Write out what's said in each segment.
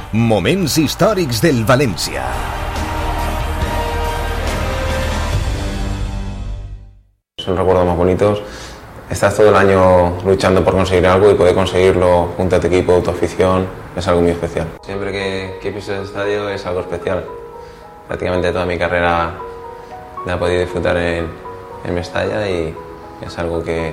Moments històrics del València. Son recuerdos más bonitos. Estás todo el año luchando por conseguir algo y poder conseguirlo junto a tu equipo, tu afición, es algo muy especial. Siempre que piso el estadio es algo especial. Prácticamente toda mi carrera la he podido disfrutar en Mestalla y es algo que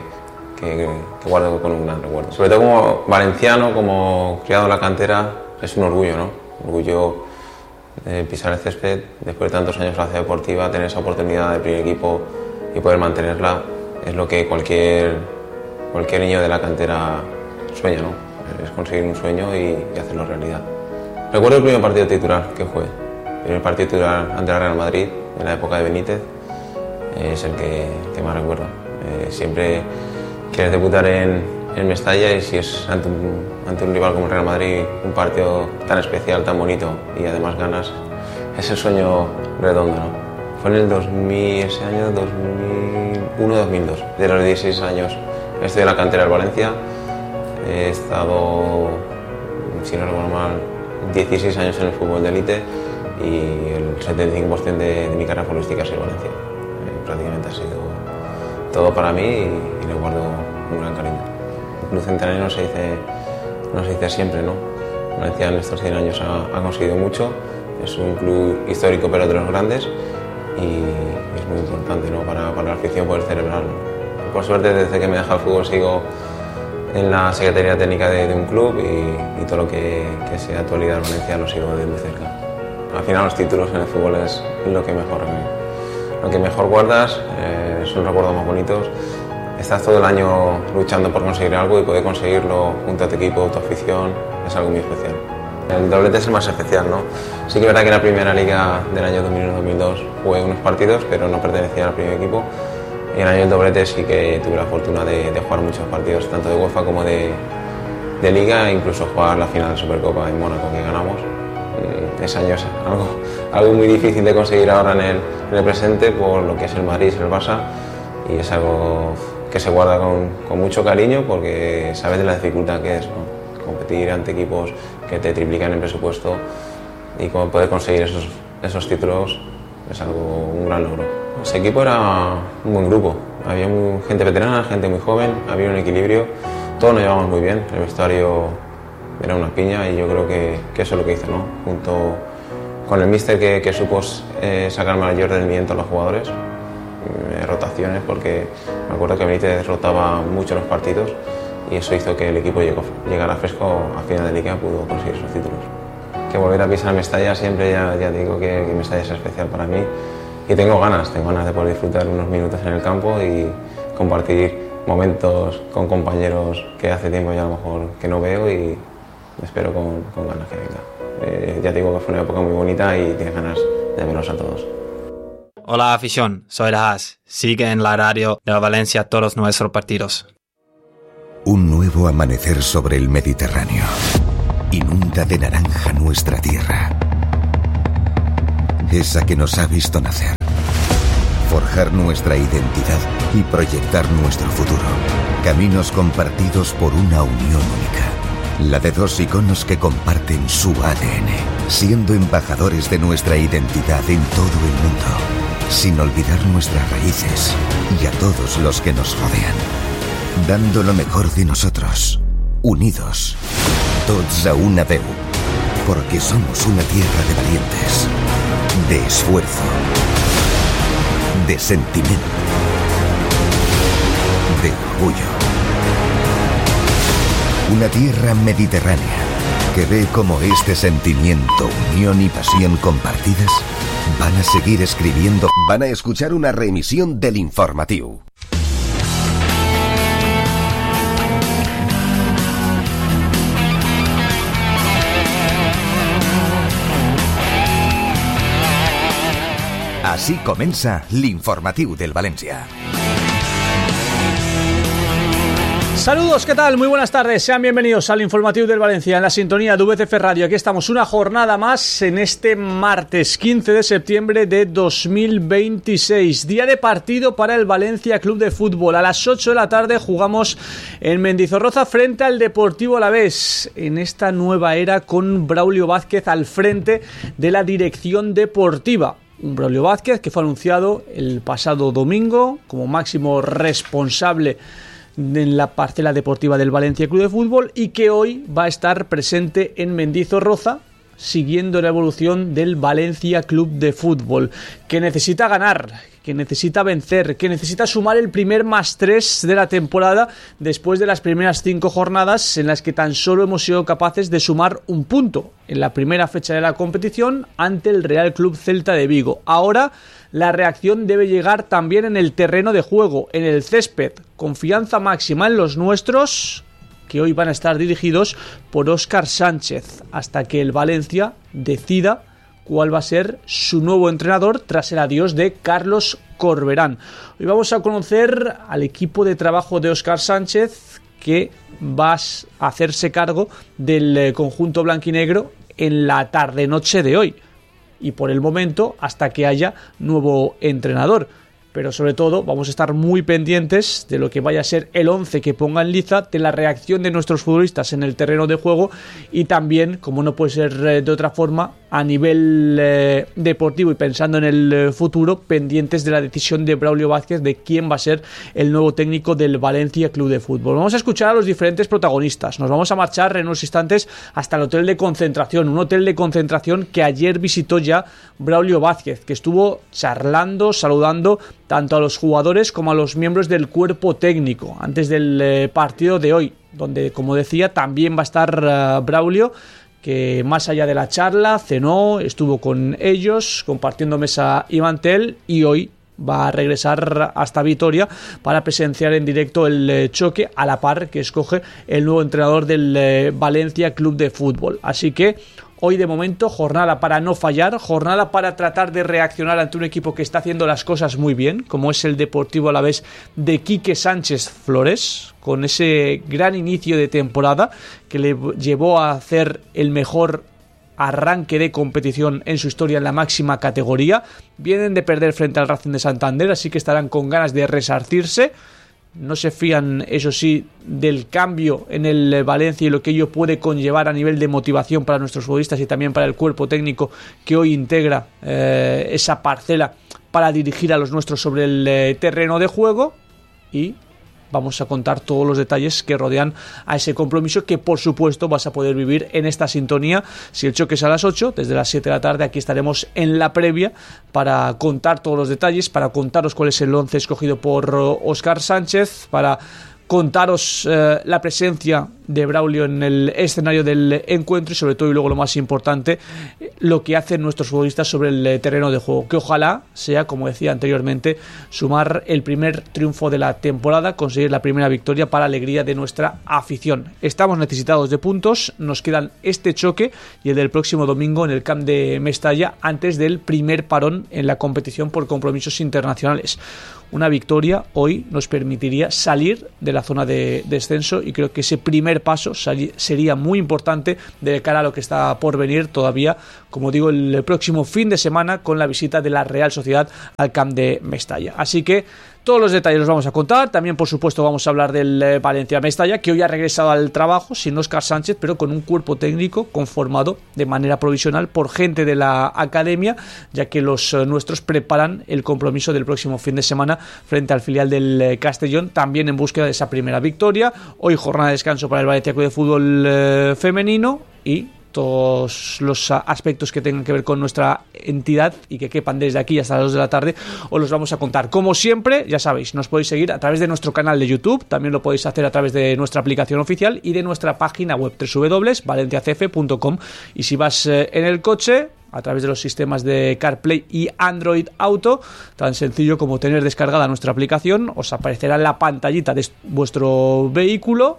guardo con un gran recuerdo. Sobre todo como valenciano, como criado en la cantera, es un orgullo, ¿no? Orgullo de pisar el césped, después de tantos años en la ciudad deportiva, tener esa oportunidad del primer equipo y poder mantenerla, es lo que cualquier niño de la cantera sueña, ¿no? Es conseguir un sueño y hacerlo realidad. Recuerdo el primer partido titular que jugué. El primer partido titular ante el Real Madrid, en la época de Benítez, es el que más recuerdo. Siempre quieres debutar en Mestalla y si es ante un rival como el Real Madrid, un partido tan especial, tan bonito y además ganas, es el sueño redondo, ¿no? Fue en el 2000, ese año 2001-2002. De los 16 años estoy en la cantera del Valencia. He estado, si no recuerdo mal, 16 años en el fútbol de élite y el 75% de mi carrera futbolística ha sido Valencia. Prácticamente ha sido todo para mí y le guardo un gran cariño. El club centenario no se dice siempre, ¿no? Valencia en estos 100 años ha conseguido mucho. Es un club histórico pero de los grandes. Y es muy importante, ¿no? para la afición poder celebrarlo. Por suerte, desde que me deja el fútbol sigo en la Secretaría Técnica de un club y todo lo que sea actualidad en Valencia lo sigo de muy cerca. Al final los títulos en el fútbol es lo que mejor guardas, son recuerdos más bonitos. Estás todo el año luchando por conseguir algo y poder conseguirlo junto a tu equipo, tu afición, es algo muy especial. El doblete es el más especial, ¿no? Sí que es verdad que en la primera liga del año 2001-2002 jugué unos partidos, pero no pertenecía al primer equipo. Y en el año del doblete sí que tuve la fortuna de jugar muchos partidos, tanto de UEFA como de liga, e incluso jugar la final de Supercopa en Mónaco que ganamos. Ese año es algo muy difícil de conseguir ahora en el presente por lo que es el Madrid y el Barça, y es algo que se guarda con mucho cariño porque sabes de la dificultad que es, ¿no? Competir ante equipos que te triplican el presupuesto y poder conseguir esos títulos es un gran logro. Ese equipo era un buen grupo, había gente veterana, gente muy joven, había un equilibrio, todos nos llevábamos muy bien, el vestuario era una piña y yo creo que eso es lo que hizo, ¿no? Junto con el míster que supo sacar mayor rendimiento a los jugadores, rotaciones, porque me acuerdo que Benítez rotaba mucho los partidos y eso hizo que el equipo llegara fresco a final de liga, pudo conseguir esos títulos. Que volver a pisar Mestalla siempre, ya digo que Mestalla es especial para mí y tengo ganas de poder disfrutar unos minutos en el campo y compartir momentos con compañeros que hace tiempo ya a lo mejor que no veo y espero con ganas que venga. Ya digo que fue una época muy bonita y tienes ganas de verlos a todos. Hola afición, soy Rahas. Sigue en la radio de Valencia todos nuestros partidos. Un nuevo amanecer sobre el Mediterráneo. Inunda de naranja nuestra tierra. Esa que nos ha visto nacer. Forjar nuestra identidad y proyectar nuestro futuro. Caminos compartidos por una unión única. La de dos iconos que comparten su ADN, siendo embajadores de nuestra identidad en todo el mundo, sin olvidar nuestras raíces y a todos los que nos rodean. Dando lo mejor de nosotros, unidos, tots a una veu, porque somos una tierra de valientes, de esfuerzo, de sentimiento, de orgullo. Una tierra mediterránea que ve cómo este sentimiento, unión y pasión compartidas van a seguir escribiendo. Van a escuchar una reemisión del informativo. Així comença l'informatiu del València. Saludos, ¿qué tal? Muy buenas tardes, sean bienvenidos al informativo del Valencia en la sintonía de VCF Radio. Aquí estamos una jornada más en este martes 15 de septiembre de 2026, día de partido para el Valencia Club de Fútbol. A las 8 de la tarde jugamos en Mendizorroza frente al Deportivo Alavés, en esta nueva era con Braulio Vázquez al frente de la dirección deportiva. Un Braulio Vázquez que fue anunciado el pasado domingo como máximo responsable en la parcela deportiva del Valencia Club de Fútbol y que hoy va a estar presente en Mendizorroza siguiendo la evolución del Valencia Club de Fútbol, que necesita ganar, que necesita vencer, que necesita sumar el primer +3 de la temporada después de las primeras 5 jornadas en las que tan solo hemos sido capaces de sumar un punto en la primera fecha de la competición ante el Real Club Celta de Vigo. Ahora la reacción debe llegar también en el terreno de juego, en el césped. Confianza máxima en los nuestros, que hoy van a estar dirigidos por Óscar Sánchez, hasta que el Valencia decida cuál va a ser su nuevo entrenador tras el adiós de Carlos Corberán. Hoy vamos a conocer al equipo de trabajo de Óscar Sánchez, que va a hacerse cargo del conjunto blanquinegro en la tarde-noche de hoy. Y por el momento hasta que haya nuevo entrenador. Pero sobre todo vamos a estar muy pendientes de lo que vaya a ser el 11 que ponga en liza, de la reacción de nuestros futbolistas en el terreno de juego y también, como no puede ser de otra forma, a nivel deportivo y pensando en el futuro, pendientes de la decisión de Braulio Vázquez de quién va a ser el nuevo técnico del Valencia Club de Fútbol. Vamos a escuchar a los diferentes protagonistas. Nos vamos a marchar en unos instantes hasta el hotel de concentración, un hotel de concentración que ayer visitó ya Braulio Vázquez, que estuvo charlando, saludando tanto a los jugadores como a los miembros del cuerpo técnico antes del partido de hoy, donde, como decía, también va a estar Braulio, que más allá de la charla cenó, estuvo con ellos compartiendo mesa y mantel, y hoy va a regresar hasta Vitoria para presenciar en directo el choque, a la par que escoge el nuevo entrenador del Valencia Club de Fútbol. Así que hoy de momento jornada para no fallar, jornada para tratar de reaccionar ante un equipo que está haciendo las cosas muy bien, como es el Deportivo Alavés de Quique Sánchez Flores, con ese gran inicio de temporada que le llevó a hacer el mejor arranque de competición en su historia en la máxima categoría. Vienen de perder frente al Racing de Santander, así que estarán con ganas de resarcirse. No se fían, eso sí, del cambio en el Valencia y lo que ello puede conllevar a nivel de motivación para nuestros futbolistas y también para el cuerpo técnico que hoy integra esa parcela para dirigir a los nuestros sobre el terreno de juego. Y vamos a contar todos los detalles que rodean a ese compromiso, que por supuesto vas a poder vivir en esta sintonía. Si el choque es a las 8, desde las 7 de la tarde aquí estaremos en la previa para contar todos los detalles, para contaros cuál es el 11 escogido por Óscar Sánchez, para contaros la presencia de Braulio en el escenario del encuentro y sobre todo, y luego lo más importante, lo que hacen nuestros futbolistas sobre el terreno de juego, que ojalá sea, como decía anteriormente, sumar el primer triunfo de la temporada, conseguir la primera victoria para alegría de nuestra afición. Estamos necesitados de puntos, nos quedan este choque y el del próximo domingo en el Camp de Mestalla antes del primer parón en la competición por compromisos internacionales. Una victoria hoy nos permitiría salir de la zona de descenso y creo que ese primer paso sería muy importante de cara a lo que está por venir todavía, como digo, el próximo fin de semana con la visita de la Real Sociedad al Camp de Mestalla. Así que todos los detalles los vamos a contar. También, por supuesto, vamos a hablar del Valencia Mestalla, que hoy ha regresado al trabajo sin Óscar Sánchez, pero con un cuerpo técnico conformado de manera provisional por gente de la academia, ya que los nuestros preparan el compromiso del próximo fin de semana frente al filial del Castellón, también en búsqueda de esa primera victoria. Hoy jornada de descanso para el Valencia Club de Fútbol femenino y todos los aspectos que tengan que ver con nuestra entidad y que quepan desde aquí hasta las 2 de la tarde os los vamos a contar. Como siempre, ya sabéis, nos podéis seguir a través de nuestro canal de YouTube, también lo podéis hacer a través de nuestra aplicación oficial y de nuestra página web www.valenciacf.com, y si vas en el coche, a través de los sistemas de CarPlay y Android Auto, tan sencillo como tener descargada nuestra aplicación, os aparecerá en la pantallita de vuestro vehículo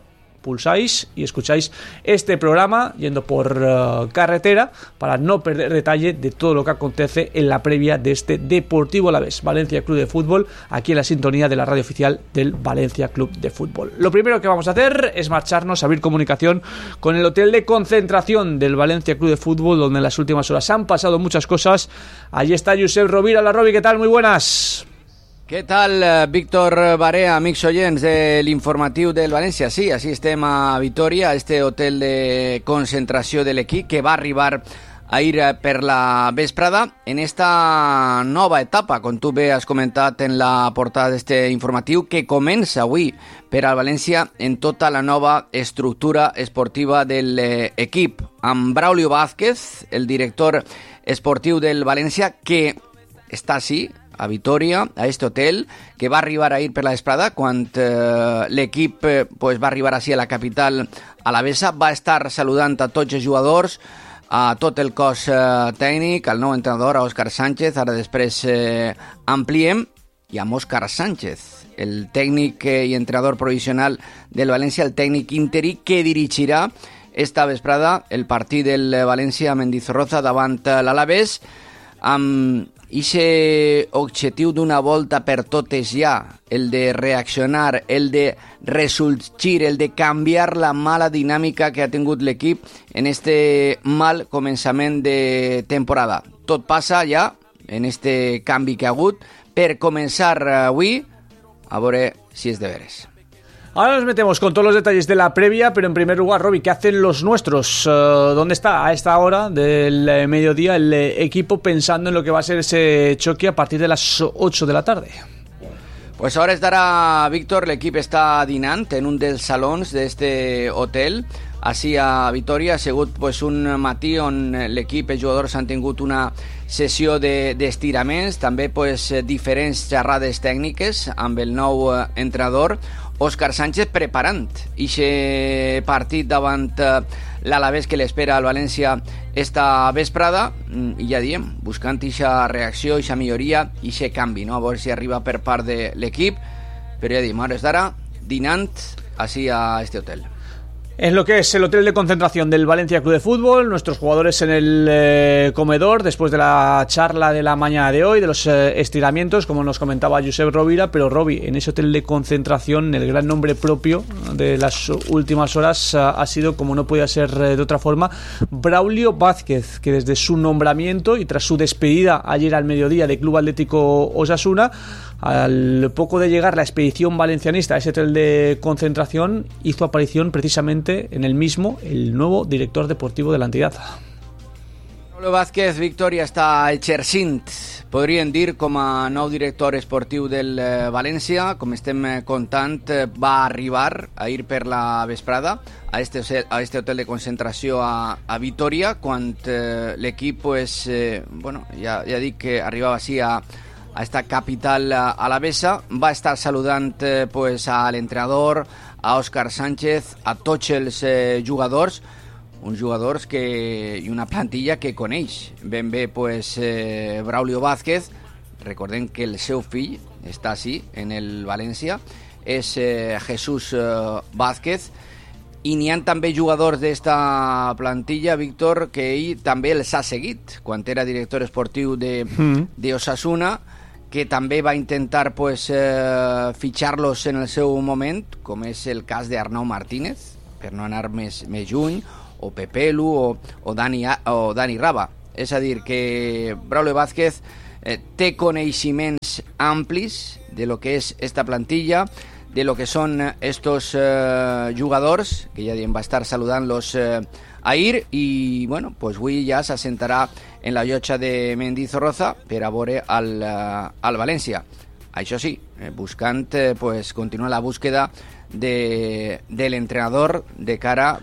pulsáis y escucháis este programa yendo por carretera para no perder detalle de todo lo que acontece en la previa de este Deportivo Alavés Valencia Club de Fútbol, aquí en la sintonía de la radio oficial del Valencia Club de Fútbol. Lo primero que vamos a hacer es marcharnos a abrir comunicación con el hotel de concentración del Valencia Club de Fútbol, donde en las últimas horas han pasado muchas cosas. Allí está Josep Rovira. Hola, Robi, ¿qué tal? Muy buenas. Què tal, Víctor Barea, amics oients de l'informatiu del València? Sí, així estem a Vitoria, a este hotel de concentració de l'equip que va arribar ahir per la vesprada en esta nova etapa, com tu bé has comentat en la portada d'este informatiu, que comença avui per al València en tota la nova estructura esportiva de l'equip, amb Braulio Vázquez, el director esportiu del València, que està així, a Vitoria, a este hotel, que va arribar ahir per la vesprada, quan l'equip va arribar així a la capital alavesa, va estar saludant a tots els jugadors, a tot el cos tècnic, al nou entrenador, a Òscar Sánchez. Ara després ampliem, i amb Òscar Sánchez, el tècnic i entrenador provisional del València, el tècnic interí que dirigirà esta vesprada el partit del València a Mendizorroza davant l'Alavés, amb ixe objectiu d'una volta per totes ja, el de reaccionar, el de ressorgir, el de canviar la mala dinàmica que ha tingut l'equip en este mal començament de temporada. Tot passa ja en este canvi que ha hagut per començar avui, a veure si és de veres. Ahora nos metemos con todos los detalles de la previa, pero en primer lugar, Robi, ¿qué hacen los nuestros? ¿Dónde está a esta hora del mediodía el equipo pensando en lo que va a ser ese choque a partir de las 8 de la tarde? Pues a hores d'ara, Víctor, l'equip està dinant en un dels salons d'este hotel, així a Vitoria. Ha sigut un matí on l'equip i els jugadors han tingut una sessió d'estiraments, també diferents xerrades tècniques amb el nou entrenador, Òscar Sánchez, preparant ixe partit davant l'Alavés que l'espera al València esta vesprada, i ja diem, buscant ixa reacció, ixa milloria, ixe canvi, no? A veure si arriba per part de l'equip, però ja diem, a hores d'ara, dinant així a este hotel. En lo que es el hotel de concentración del Valencia Club de Fútbol, nuestros jugadores en el comedor después de la charla de la mañana de hoy, de los estiramientos, como nos comentaba Josep Rovira. Pero Robi, en ese hotel de concentración, el gran nombre propio de las últimas horas ha sido, como no podía ser de otra forma, Braulio Vázquez, que desde su nombramiento y tras su despedida ayer al mediodía de Club Atlético Osasuna, al poco de llegar la expedición valencianista a ese hotel de concentración, hizo aparición precisamente en el mismo el nuevo director deportivo de la entidad. Braulio Vázquez, Victoria, està exercint, podríem dir, com a nou director esportiu del València. Com estem contant, va arribar ahir per la vesprada a este hotel de concentració a Vitoria, quan l'equip, ja dic que arribava així a esta capital alavesa. Va estar saludant a l'entrenador, a Òscar Sánchez, a tots els jugadors, uns jugadors i una plantilla que coneix ben bé Braulio Vázquez. Recordem que el seu fill està així en el València, és Jesús Vázquez, i n'hi ha també jugadors d'esta plantilla, Víctor, que ell també els ha seguit quan era director esportiu d'Osasuna, que també va intentar fitxar-los en el seu moment, com és el cas d'Arnau Martínez, per no anar més lluny, o Pepelu o Dani Raba. És a dir, que Braulio Vázquez té coneixements amplis de lo que és esta plantilla, de lo que són estos jugadors, que ja va estar saludant-los ahir, i avui ja s'assentarà en la llotja de Mendizorroza per a veure al València. Això sí, buscant continuar la búsqueda de l'entrenador de cara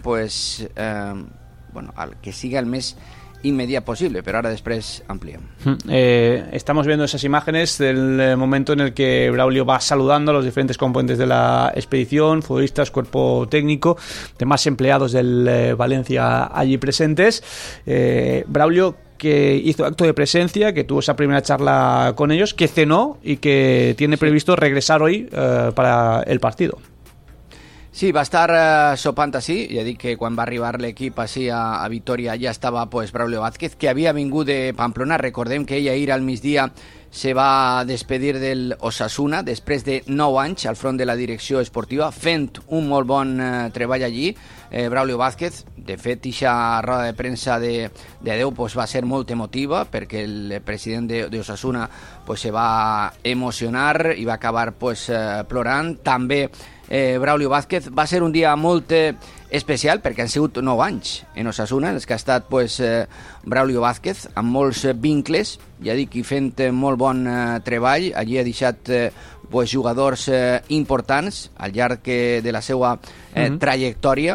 al que siga el més inmediato posible, pero ahora después amplían. Estamos viendo esas imágenes del momento en el que Braulio va saludando a los diferentes componentes de la expedición, futbolistas, cuerpo técnico, demás empleados del Valencia allí presentes. Braulio, que hizo acto de presencia, que tuvo esa primera charla con ellos, que cenó y que tiene previsto regresar hoy para el partido. Sí, va estar sopant així, ja dic que quan va arribar l'equip així a Vitoria ja estava pues, Braulio Vázquez, que havia vingut de Pamplona. Recordem que ell ahir al migdia se va despedir del Osasuna després de 9 anys al front de la direcció esportiva, fent un molt bon treball allí. Braulio Vázquez, de fet, eixa roda de premsa d'adeu pues, va ser molt emotiva perquè el president d'Osasuna pues, se va emocionar i va acabar pues, plorant. També Braulio Vázquez va ser un dia molt especial perquè han sigut 9 anys en Osasuna, en els que ha estat pues, Braulio Vázquez amb molts vincles, ja dic, i fent molt bon treball. Allí ha deixat pues, jugadors importants al llarg de la seva trajectòria.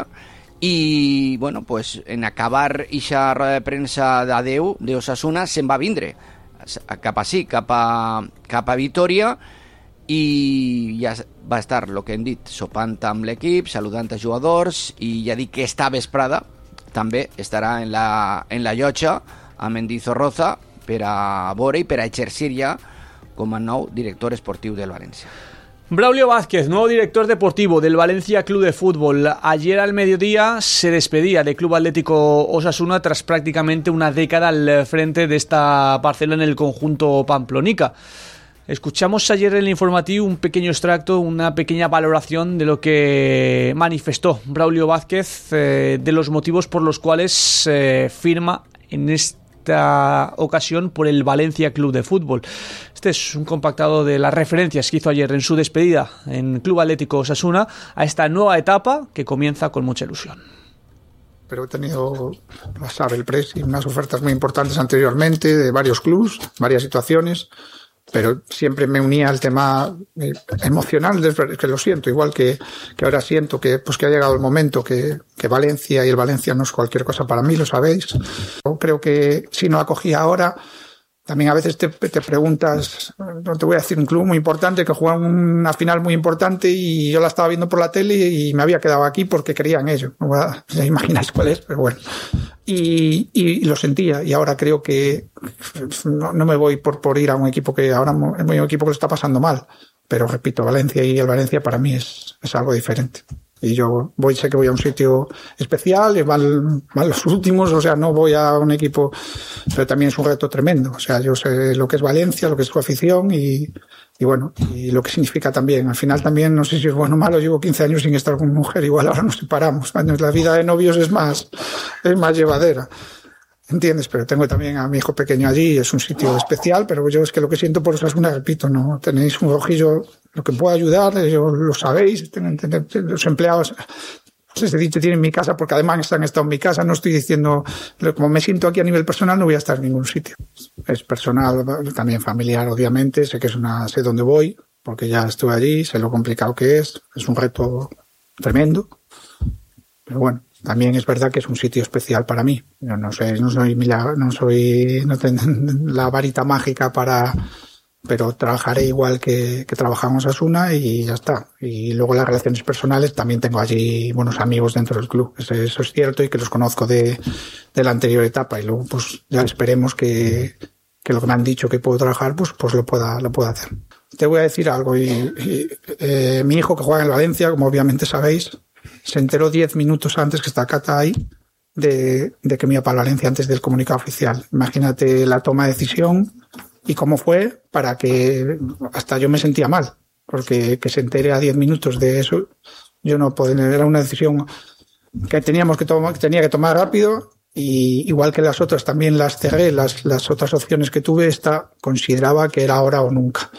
I bueno, pues, en acabar eixa roda de premsa d'adeu d'Osasuna se'n va vindre cap a Vitoria, i ja va estar, el que hem dit, sopant amb l'equip, saludant a jugadors, i ja dic que esta vesprada també estarà en la llotja a Mendizorroza per a veure i per a exercir ja com a nou director esportiu del València. Braulio Vázquez, nuevo director deportivo del Valencia Club de Fútbol. Ayer al mediodía se despedía del Club Atlético Osasuna tras prácticamente una década al frente de esta parcela en el conjunto pamplonica. Escuchamos ayer en el informativo un pequeño extracto, una pequeña valoración de lo que manifestó Braulio Vázquez, de los motivos por los cuales firma en esta ocasión por el Valencia Club de Fútbol. Este es un compactado de las referencias que hizo ayer en su despedida en Club Atlético Osasuna a esta nueva etapa que comienza con mucha ilusión. Pero he tenido, lo sabe el Presi, unas ofertas muy importantes anteriormente de varios clubs, varias situaciones, pero siempre me unía al tema emocional, que lo siento, igual que ahora siento que ha llegado el momento que Valencia, y el Valencia no es cualquier cosa para mí, lo sabéis. Yo creo que si no acogí ahora, también a veces te preguntas, no te voy a decir un club muy importante que juega una final muy importante y yo la estaba viendo por la tele y me había quedado aquí porque creía en ello. No ya imagináis cuál es, pero bueno. Y lo sentía, y ahora creo que no me voy por ir a un equipo que ahora es un equipo que lo está pasando mal. Pero repito, Valencia, y el Valencia para mí es algo diferente. Y yo sé que voy a un sitio especial, y van los últimos, o sea, no voy a un equipo, pero también es un reto tremendo. O sea, yo sé lo que es Valencia, lo que es su afición y bueno, y lo que significa también. Al final también, no sé si es bueno o malo, llevo 15 años sin estar con mi mujer, igual ahora nos separamos. La vida de novios es más llevadera. ¿Entiendes? Pero tengo también a mi hijo pequeño allí, es un sitio especial, pero yo es que lo que siento por Osasuna, repito, no tenéis un ojillo, lo que puedo ayudar, yo lo sabéis, los empleados, he dicho, tienen mi casa, porque además han estado en mi casa, no estoy diciendo, como me siento aquí a nivel personal, no voy a estar en ningún sitio. Es personal, también familiar, obviamente, sé dónde voy, porque ya estuve allí, sé lo complicado que es un reto tremendo, pero bueno. También es verdad que es un sitio especial para mí. Yo no tengo la varita mágica pero trabajaré igual que trabajamos en Osasuna y ya está. Y luego las relaciones personales, también tengo allí buenos amigos dentro del club. Eso es cierto, y que los conozco de la anterior etapa. Y luego pues ya esperemos que lo que me han dicho que puedo trabajar, pues lo pueda hacer. Te voy a decir algo. Mi hijo, que juega en el Valencia, como obviamente sabéis, se enteró 10 minutos antes, que está Cata ahí, de que me iba para Valencia antes del comunicado oficial. Imagínate la toma de decisión y cómo fue, para que hasta yo me sentía mal, porque que se entere a 10 minutos de eso, yo no podía, era una decisión que tenía que tomar rápido, y igual que las otras también las cerré, las otras opciones que tuve, esta consideraba que era ahora o nunca.